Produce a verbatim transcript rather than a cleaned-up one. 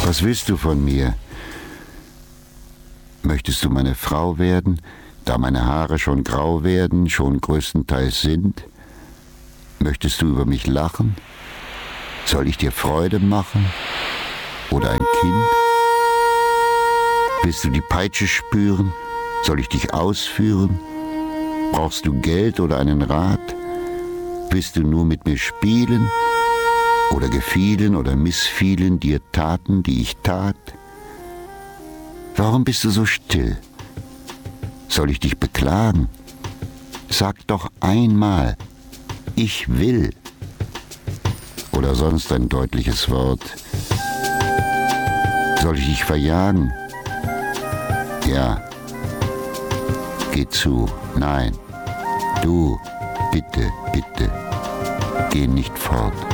Was willst du von mir? Möchtest du meine Frau werden, da meine Haare schon grau werden, schon größtenteils sind? Möchtest du über mich lachen? Soll ich dir Freude machen? Oder ein Kind? Willst du die Peitsche spüren? Soll ich dich ausführen? Brauchst du Geld oder einen Rat? Willst du nur mit mir spielen? Oder gefielen oder missfielen dir Taten, die ich tat? Warum bist du so still? Soll ich dich beklagen? Sag doch einmal, ich will. Oder sonst ein deutliches Wort. Soll ich dich verjagen? Ja. Geh zu. Nein. Du, bitte, bitte, geh nicht fort.